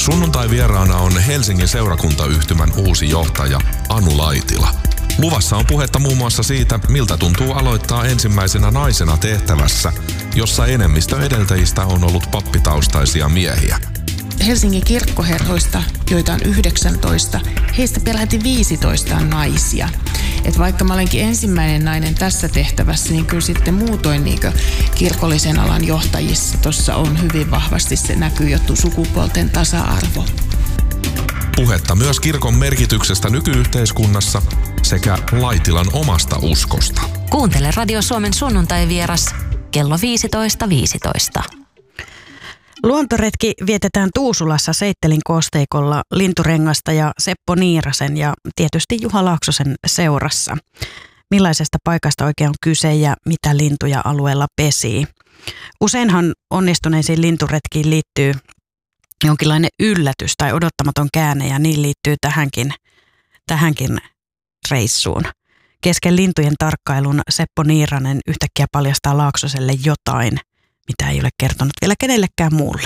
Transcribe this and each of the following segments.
Sunnuntai vieraana on Helsingin seurakuntayhtymän uusi johtaja Anu Laitila. Luvassa on puhetta muun muassa siitä, miltä tuntuu aloittaa ensimmäisenä naisena tehtävässä, jossa enemmistö edeltäjistä on ollut pappitaustaisia miehiä. Helsingin kirkkoherroista, joita on 19, heistä peräti 15 on naisia. Et vaikka mä olenkin ensimmäinen nainen tässä tehtävässä, niin kyllä sitten muutoin niin kirkollisen alan johtajissa tuossa on hyvin vahvasti se näkyy jo sukupuolten tasa-arvo. Puhetta myös kirkon merkityksestä nykyyhteiskunnassa sekä Laitilan omasta uskosta. Kuuntele Radio Suomen sunnuntai-vieras kello 15.15. Luontoretki vietetään Tuusulassa Seittelin kosteikolla Lintu Rengasta ja Seppo Niirasen ja tietysti Juha Laaksosen seurassa. Millaisesta paikasta oikein on kyse ja mitä lintuja alueella pesii? Useinhan onnistuneisiin linturetkiin liittyy jonkinlainen yllätys tai odottamaton käänne ja niin liittyy tähänkin reissuun. Kesken lintujen tarkkailun Seppo Niiranen yhtäkkiä paljastaa Laaksoselle jotain, mitä ei ole kertonut vielä kenellekään muulle.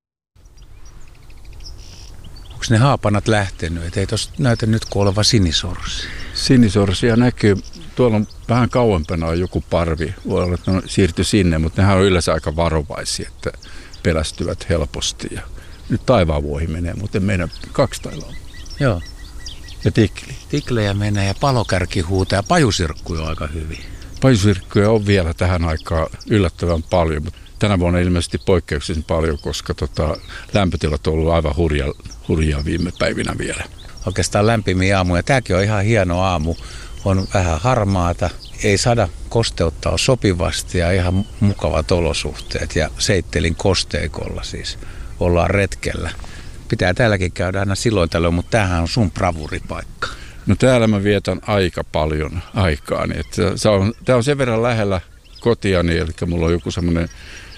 Onko ne haapanat lähtenyt? Ei tuossa näytä nyt kuin oleva sinisorsi. Sinisorsia näkyy. Tuolla on vähän kauempana on joku parvi. Voi olla, että ne siirtyi sinne, mutta nehän on yleensä aika varovaisia, että pelästyvät helposti. Ja nyt taivaanvuohi menee, mutta meidän 2 tailaa. Joo. Ja tikli. Tiklejä menee ja palokärki huutaa ja pajusirkkuja on aika hyvin. Pajusirkkuja on vielä tähän aikaan yllättävän paljon, mutta tänä vuonna ilmeisesti poikkeuksellisen paljon, koska lämpötilat on ollut aivan hurjaa viime päivinä vielä. Oikeastaan lämpimiä aamuja. Tämäkin on ihan hieno aamu. On vähän harmaata, ei sada kosteutta ole sopivasti ja ihan mukavat olosuhteet. Ja Seittelin kosteikolla siis ollaan retkellä. Pitää täälläkin käydä aina silloin tällöin, mutta tämähän on sun bravuripaikka. No täällä mä vietän aika paljon aikaani. Tää on sen verran lähellä kotiani, eli mulla on joku semmoinen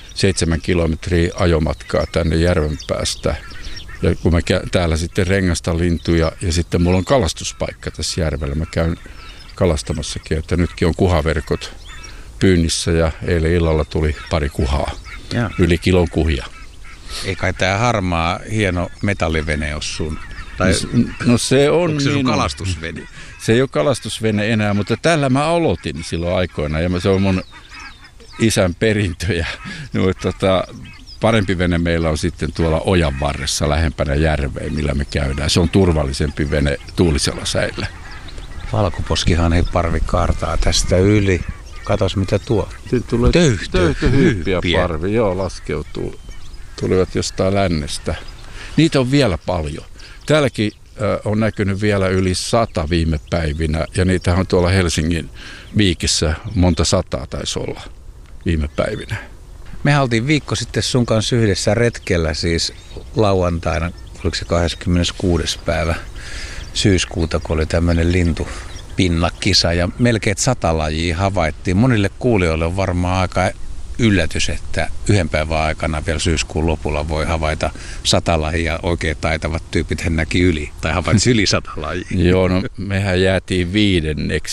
7 kilometriä ajomatkaa tänne järven päästä. Ja kun mä täällä sitten rengastan lintuja ja sitten mulla on kalastuspaikka tässä järvellä. Mä käyn kalastamassakin, että nytkin on kuhaverkot pyynnissä ja eilen illalla tuli 2 kuhaa. Ja. Yli kilon kuhia. Ei kai tää harmaa hieno metallivene ole sun? Tai no se on. Onko se sun kalastusvene? Se ei ole kalastusvene enää, mutta tällä mä aloitin silloin aikoina ja se on mun isän perintöjä. No, parempi vene meillä on sitten tuolla ojan varressa lähempänä järveä, millä me käydään. Se on turvallisempi vene tuulisella säillä. Valkoposkihan ei parvi kaartaa tästä yli. Katos mitä tuo. Töyhtöhyyppiä parvi, joo, laskeutuu. Tulivat jostain lännestä. Niitä on vielä paljon. Täälläkin on näkynyt vielä yli 100 viime päivinä ja niitä on tuolla Helsingin Viikissä monta sataa taisi olla viime päivinä. Me oltiin viikko sitten sun kanssa yhdessä retkellä siis lauantaina, oliko se 26. päivä syyskuuta, kun oli tämmöinen lintupinnakisa ja melkein 100 lajia havaittiin. Monille kuulijoille on varmaan aika yllätys, että 1 päivän aikana vielä syyskuun lopulla voi havaita 100 lajia. Oikein taitavat tyypit hän näki yli tai havaitsi yli 100 lajia. Joo, no mehän jäätiin 5.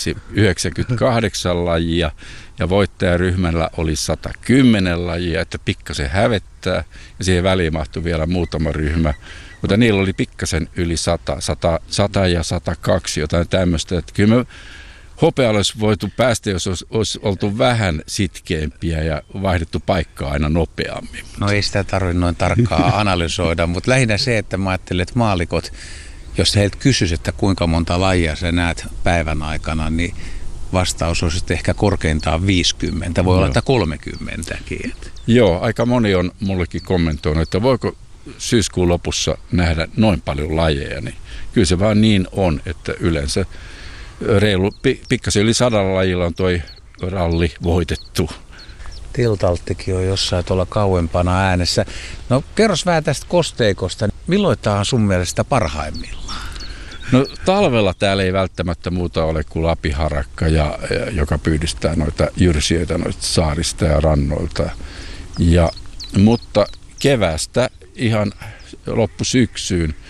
98 lajia ja voittajaryhmällä oli 110 lajia, että pikkasen hävettää ja siihen väliin mahtui vielä muutama ryhmä. Mutta niillä oli pikkasen yli 100 ja 102, jotain tämmöistä. Että kyllä me hopealle olisi voitu päästä, jos olisi oltu vähän sitkeämpiä ja vaihdettu paikkaa aina nopeammin. No ei sitä tarvitse noin tarkkaa analysoida, mutta lähinnä se, että mä ajattelen, että maallikot, jos heiltä kysyisi, että kuinka monta lajia sä näet päivän aikana, niin vastaus olisi ehkä korkeintaan 50, voi olla, että 30kin. Joo, aika moni on mullekin kommentoinut, että voiko syyskuun lopussa nähdä noin paljon lajeja, niin kyllä se vaan niin on, että yleensä reilu, pikkasen yli 100 lajilla on toi ralli voitettu. Tiltalttikin on jossain tuolla kauempana äänessä. No kerros vähän tästä kosteikosta. Milloin tämä on sun mielestä parhaimmillaan? No talvella täällä ei välttämättä muuta ole kuin lapiharakka, joka pyydystää noita jyrsijöitä noista saarista ja rannoilta. Mutta keväästä ihan loppusyksyyn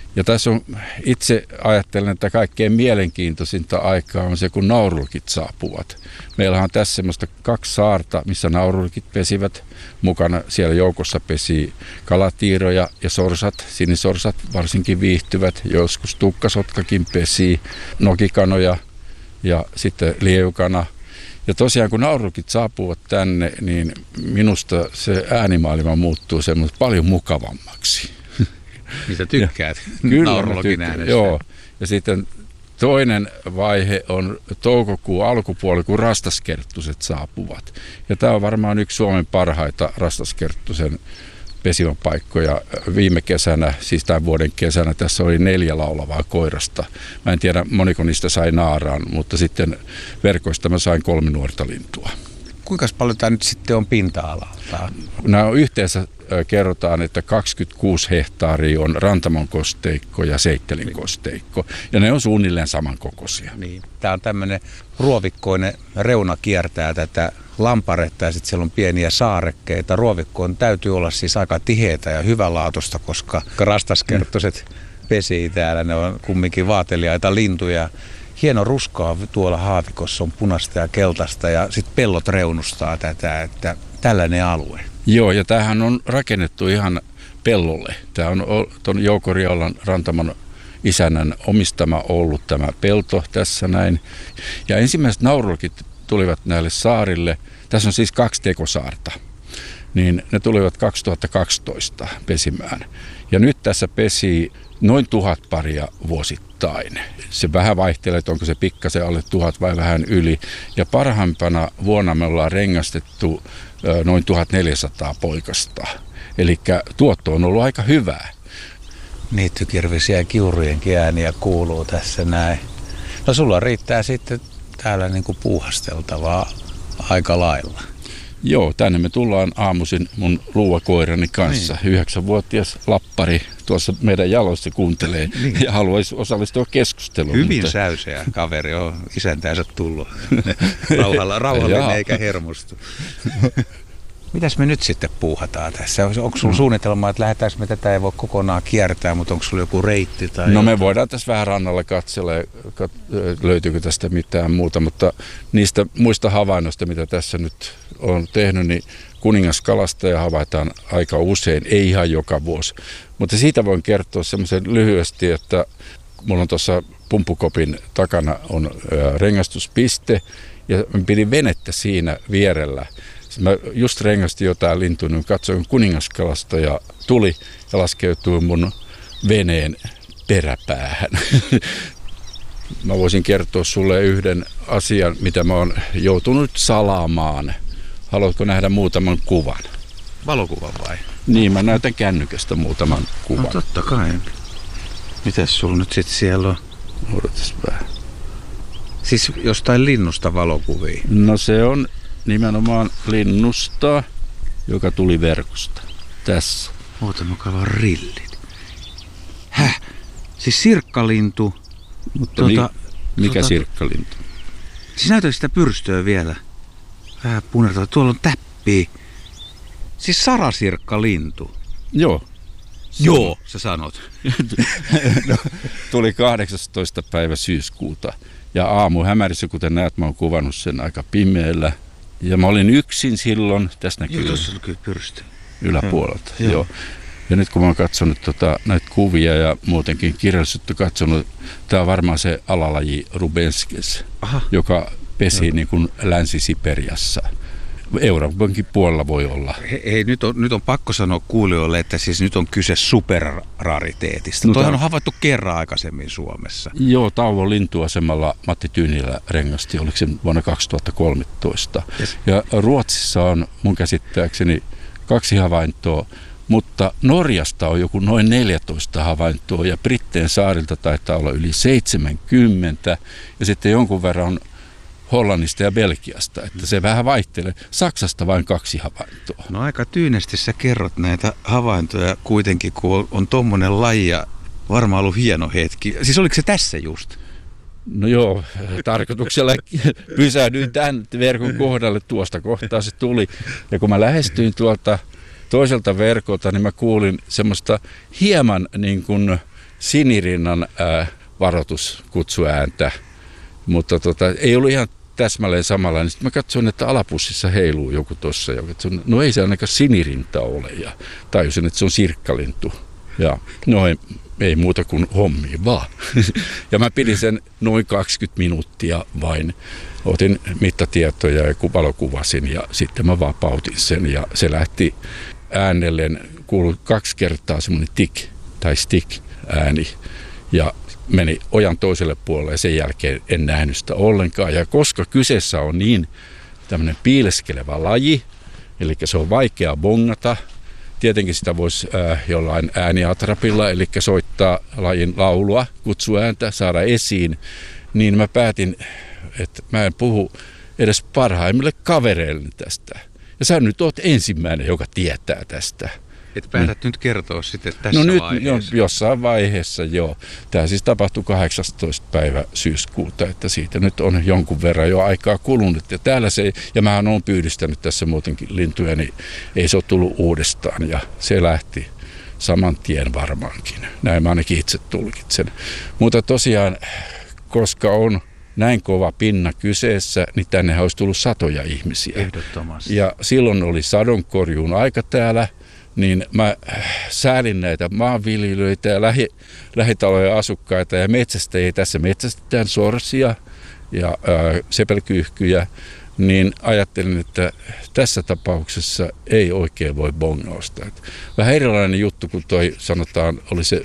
Ja tässä on, itse ajattelen, että kaikkein mielenkiintoisinta aikaa on se, kun naurulkit saapuvat. Meillä on tässä semmoista 2 saarta, missä naurulkit pesivät. Mukana siellä joukossa pesi kalatiiroja ja sorsat. Sinisorsat varsinkin viihtyvät. Joskus tukkasotkakin pesi, nokikanoja ja sitten lievukana. Ja tosiaan kun naurulkit saapuvat tänne, niin minusta se äänimaailma muuttuu semmoista paljon mukavammaksi. Mitä tykkäät? Kyllä naurulkin äänestä. Joo. Ja sitten toinen vaihe on toukokuun alkupuoli, kun rastaskerttuset saapuvat. Ja tämä on varmaan yksi Suomen parhaita rastaskerttusen pesivän paikkoja. Viime kesänä, siis tämän vuoden kesänä, tässä oli 4 laulavaa koirasta. Mä en tiedä, moniko niistä sai naaraan, mutta sitten verkoista mä sain 3 nuorta lintua. Kuinka paljon tämä nyt sitten on pinta-alalta? Nämä on yhteensä kerrotaan, että 26 hehtaaria on Rantamon kosteikko ja Seittelin kosteikko. Ja ne on suunnilleen samankokoisia. Niin. Tämä on tämmöinen ruovikkoinen reuna kiertää tätä lamparetta ja sitten siellä on pieniä saarekkeita. Ruovikkoon täytyy olla siis aika tiheitä ja hyvänlaatuista, koska rastaskerttoset pesii täällä. Ne on kumminkin vaateliaita lintuja. Hieno ruskaa tuolla haavikossa on punaista ja keltaista ja sitten pellot reunustaa tätä, että tällainen alue. Joo, ja tämähän on rakennettu ihan pellolle. Tämä on tuon Jouko Riolan Rantamon isännän omistama ollut tämä pelto tässä näin. Ja ensimmäiset naurulkit tulivat näille saarille. Tässä on siis 2 tekosaarta. Niin ne tulivat 2012 pesimään. Ja nyt tässä pesii noin 1000 paria vuosittain. Se vähän vaihtelee, että onko se pikkasen alle 1000 vai vähän yli. Ja parhaimpana vuonna me ollaan rengastettu noin 1400 poikasta. Eli tuotto on ollut aika hyvää. Niittykirvisiä ja kiurujenkin ääniä kuuluu tässä näin. No sulla riittää sitten täällä niinku puuhasteltavaa aika lailla. Joo, tänne me tullaan aamuisin mun luuvakoirani kanssa. Niin. 9-vuotias lappari tuossa meidän jaloissa kuuntelee ja haluaisi osallistua keskusteluun. Hyvin mutta säyseä kaveri on isäntänsä tullut. Rauhallinen eikä hermostu. Mitäs me nyt sitten puuhataan tässä? Onko sulla suunnitelma, että lähdetäänkö me tätä ei voi kokonaan kiertää, mutta onko sulla joku reitti? Tai no me voidaan tässä vähän rannalla katsella, löytyykö tästä mitään muuta, mutta niistä muista havainnoista, mitä tässä nyt on tehnyt, niin kuningaskalastaja havaitaan aika usein, ei ihan joka vuosi. Mutta siitä voin kertoa semmoisen lyhyesti, että mulla on tuossa pumpukopin takana on rengastuspiste ja pidin venettä siinä vierellä. Mä just rengastin jotain lintua, niin katsoin kuningaskalastaja tuli ja laskeutui mun veneen peräpäähän. Mä voisin kertoa sulle yhden asian, mitä mä oon joutunut salaamaan. Haluatko nähdä muutaman kuvan? Valokuvan vai? Niin, mä näytän kännykästä muutaman kuvan. No totta kai. Mitäs sulla nyt sit siellä on? Odotas vähän. Siis jostain linnusta valokuvia? No se on nimenomaan linnusta, joka tuli verkosta. Tässä. Oota, mä kaivan rillit. Häh? Siis sirkkalintu. Mutta mikä sirkkalintu? Siis näytä sitä pyrstöä vielä. Vähän punertaa. Tuolla on täppi. Siis sarasirkkalintu. Joo. Joo, sä sanot. No, tuli 18. päivä syyskuuta. Ja aamu hämärissä, kuten näet, mä oon kuvannut sen aika pimeällä. Ja mä olin yksin silloin, tässä näkyy pyrstö yläpuolelta. Joo. Ja nyt kun mä oon katsonut näitä kuvia ja muutenkin kirjallisuutta katsonut, tää on varmaan se alalaji Rubenskes, joka pesi niin kuin Länsi-Siperiassa. Euroopankin puolella voi olla. Hei, nyt on pakko sanoa kuulijoille, että siis nyt on kyse superrariteetista. No, toihan on havaittu kerran aikaisemmin Suomessa. Joo, Tauvon lintuasemalla Matti Tyynilä rengasti, oliko se vuonna 2013. Yes. Ja Ruotsissa on mun käsittääkseni 2 havaintoa, mutta Norjasta on joku noin 14 havaintoa ja Britteen saarilta taitaa olla yli 70 ja sitten jonkun verran Hollannista ja Belgiasta, että se vähän vaihtelee. Saksasta vain 2 havaintoa. No aika tyynesti sä kerrot näitä havaintoja kuitenkin, kun on tommonen laji ja varmaan ollut hieno hetki. Siis oliko se tässä just? No joo, tarkoituksella pysähdyin tämän verkon kohdalle, tuosta kohtaa se tuli. Ja kun mä lähestyin tuolta toiselta verkolta, niin mä kuulin semmoista hieman niin kuin sinirinnan varoituskutsuääntä, mutta ei ollut ihan täsmälleen samanlainen. Sitten mä katsoin, että alapussissa heiluu joku tuossa ja katsoin, no ei se ainakaan sinirinta ole ja tajusin, että se on sirkkalintu. Ja no ei muuta kuin hommiin vaan. Ja mä pidin sen noin 20 minuuttia vain. Otin mittatietoja ja valokuvasin ja sitten mä vapautin sen ja se lähti äänelleen. Kuului 2 kertaa semmoinen tik tai stick ääni ja meni ojan toiselle puolelle ja sen jälkeen en nähnyt sitä ollenkaan. Ja koska kyseessä on niin tämmöinen piileskelevä laji, eli se on vaikea bongata, tietenkin sitä voisi jollain ääniatrapilla, eli soittaa lajin laulua, kutsuääntä, saada esiin, niin mä päätin, että mä en puhu edes parhaimmille kavereille tästä. Ja sä nyt oot ensimmäinen, joka tietää tästä. Et päätät nyt kertoa sitten tässä vaiheessa. Jossain vaiheessa, joo. Tämä siis tapahtui 18. päivä syyskuuta, että siitä nyt on jonkun verran jo aikaa kulunut. Ja täällä ja mähän olen pyydystänyt tässä muutenkin lintuja, niin ei se ole tullut uudestaan. Ja se lähti saman tien varmaankin. Näin mä ainakin itse tulkitsen. Mutta tosiaan, koska on näin kova pinna kyseessä, niin tännehän olisi tullut satoja ihmisiä. Ehdottomasti. Ja silloin oli sadonkorjuun aika täällä. Niin mä säälin näitä maanviljelijöitä ja lähitalojen asukkaita ja metsästäjiä. Tässä metsästetään sorsia ja sepelkyyhkyjä, niin ajattelin, että tässä tapauksessa ei oikein voi bongausta. Vähän erilainen juttu kuin toi sanotaan,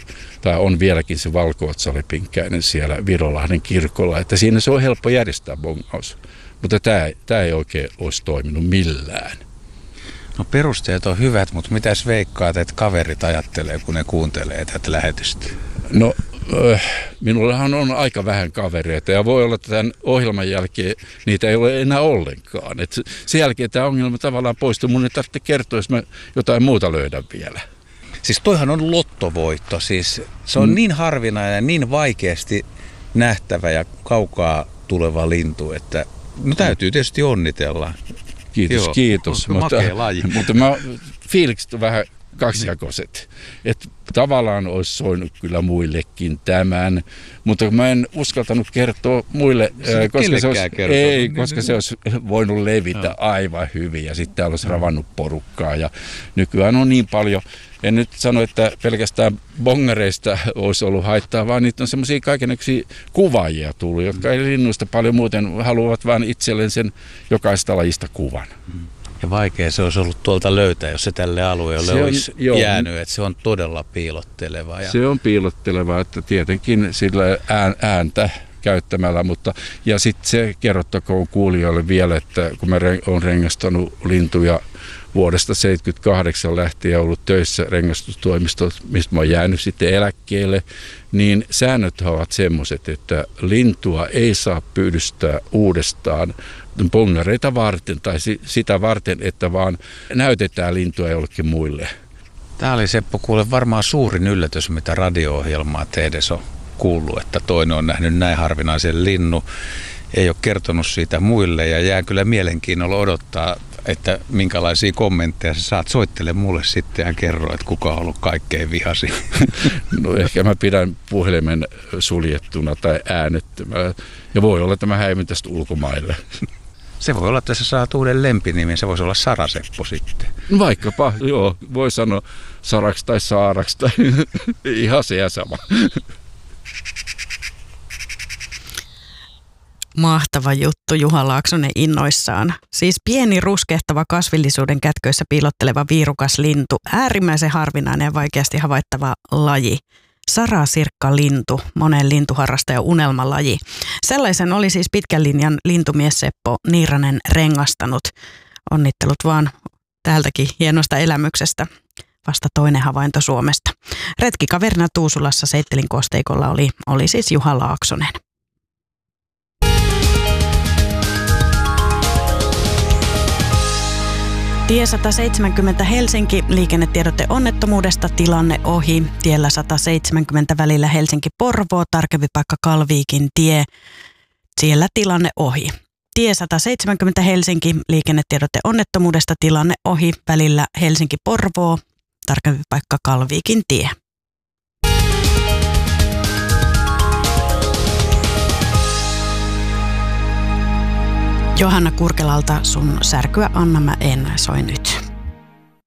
on vieläkin se valkootsalepinkäinen siellä Virolahden kirkolla, että siinä se on helppo järjestää bongaus, mutta tämä ei oikein olisi toiminut millään. No perusteet on hyvät, mutta mitäs veikkaat, että kaverit ajattelee, kun ne kuuntelee tätä lähetystä? No, minullahan on aika vähän kavereita ja voi olla, että tämän ohjelman jälkeen niitä ei ole enää ollenkaan. Et sen jälkeen tämä ongelma tavallaan poistuu. Mun ei tarvitse kertoa, jos mä jotain muuta löydän vielä. Siis toihan on lottovoitto. Siis se on niin harvinainen ja niin vaikeasti nähtävä ja kaukaa tuleva lintu, että no täytyy tietysti onnitella. Kiitos. Mutta fiilikset on vähän kaksijakoiset. Että tavallaan olisi soinut kyllä muillekin tämän, mutta mä en uskaltanut kertoa muille, koska se olisi voinut levitä aivan hyvin ja sitten täällä olisi ravannut porukkaa. Ja nykyään on niin paljon, en nyt sano, että pelkästään bongareista olisi ollut haittaa, vaan niitä on semmoisia kaikennäköisiä kuvaajia tullut, jotka ei linnuista paljon muuten haluavat vaan itselleen sen jokaista lajista kuvan. Ja vaikea se olisi ollut tuolta löytää, jos se tälle alueelle olisi jäänyt, että se on todella piilotteleva. Se on piilotteleva, että tietenkin sillä ääntä käyttämällä, ja sitten se kerrottakoon kuulijoille vielä, että kun mä olen rengastanut lintuja vuodesta 1978 lähtien ollut töissä rengastustoimistossa, mistä mä oon jäänyt sitten eläkkeelle, niin säännöt ovat semmoiset, että lintua ei saa pyydystää uudestaan bongareita varten tai sitä varten, että vaan näytetään lintua jollekin muille. Tämä oli Seppo kuule varmaan suurin yllätys, mitä radio-ohjelmaa tehdessä on kuullut, että toinen on nähnyt näin harvinaisen linnun, ei ole kertonut siitä muille ja jää kyllä mielenkiinnolla odottaa, että minkälaisia kommentteja sä saat. Soittele mulle sitten ja kerro, että kuka on ollut kaikkein vihasi. No ehkä mä pidän puhelimen suljettuna tai äänettömällä. Ja voi olla, että mä häivyn tästä ulkomaille. Se voi olla, että sä saat uuden lempinimen. Se voisi olla Sara-Seppo sitten. Vaikkapa, joo. Voi sanoa Saraksi tai Saaraksi tai ihan se ja sama. Mahtava juttu, Juha Laaksonen innoissaan. Siis pieni ruskehtava kasvillisuuden kätköissä piilotteleva viirukas lintu, äärimmäisen harvinainen ja vaikeasti havaittava laji. Sarasirkkalintu, monen lintuharrastajan unelmalaji. Sellaisen oli siis pitkän linjan lintumies Seppo Niiranen rengastanut. Onnittelut vaan täältäkin hienosta elämyksestä. Vasta toinen havainto Suomesta. Retkikaverina Tuusulassa Seittelin kosteikolla oli siis Juha Laaksonen. Tie 170 Helsinki, liikennetiedote onnettomuudesta, tilanne ohi. Tiellä 170 välillä Helsinki-Porvoo, tarkempi paikka Kalviikin tie, siellä tilanne ohi. Tie 170 Helsinki, liikennetiedote onnettomuudesta, tilanne ohi, välillä Helsinki-Porvoo, tarkempi paikka Kalviikin tie. Johanna Kurkelalta sun Särkyä Anna mä en soi nyt.